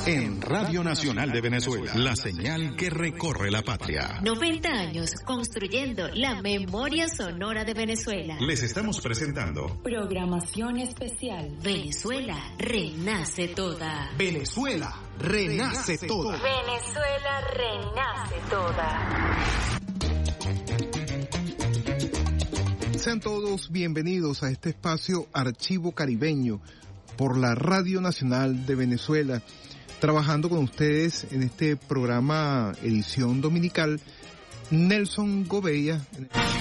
en Radio Nacional de Venezuela, la señal que recorre la patria. 90 años construyendo la memoria sonora de Venezuela. Les estamos presentando programación especial. Venezuela renace toda. Venezuela renace toda. Venezuela renace toda. Sean todos bienvenidos a este espacio Archivo Caribeño por la Radio Nacional de Venezuela, trabajando con ustedes en este programa edición dominical, Nelson Gobella.